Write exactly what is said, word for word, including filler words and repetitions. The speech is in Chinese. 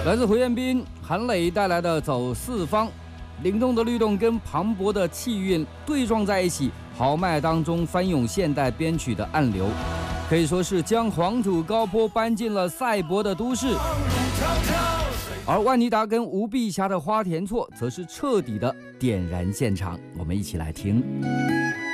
来自胡彦斌、韩磊带来的《走四方》，灵动的律动跟磅礴的气韵对撞在一起，豪迈当中翻涌现代编曲的暗流，可以说是将黄土高坡搬进了赛博的都市。而万妮达跟吴碧霞的《花田错》则是彻底的点燃现场，我们一起来听。